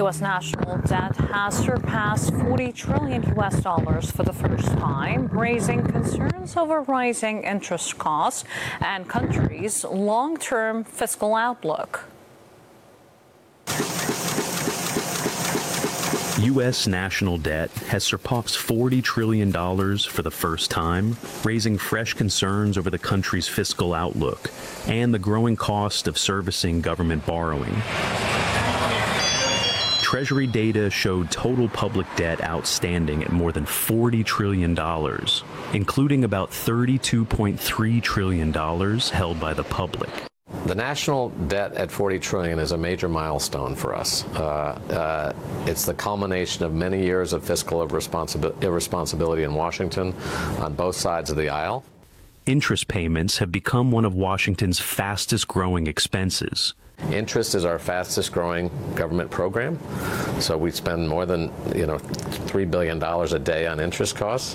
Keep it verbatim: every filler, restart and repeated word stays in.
U S national debt has surpassed forty trillion U S dollars for the first time, raising concerns over rising interest costs and country's long-term fiscal outlook. U S national debt has surpassed forty trillion dollars for the first time, raising fresh concerns over the country's fiscal outlook and the growing cost of servicing government borrowing. Treasury data showed total public debt outstanding at more than forty trillion dollars, including about thirty-two point three trillion dollars held by the public. The national debt at forty trillion dollars is a major milestone for us. Uh, uh, it's the culmination of many years of fiscal irresponsibi- irresponsibility in Washington on both sides of the aisle. Interest payments have become one of Washington's fastest growing expenses. Interest is our fastest growing government program. So we spend more than, you know, three billion dollars a day on interest costs.